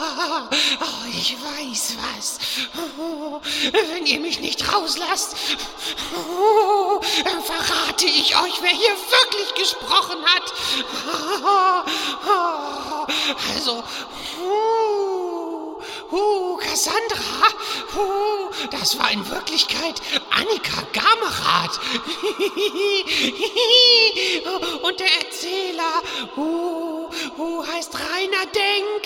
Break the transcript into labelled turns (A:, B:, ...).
A: Oh, ich weiß was. Wenn ihr mich nicht rauslasst, dann verrate ich euch, wer hier wirklich gesprochen hat. Also, Cassandra, das war in Wirklichkeit Annika Gamerath. Und der Erzähler, heißt Rainer Denk.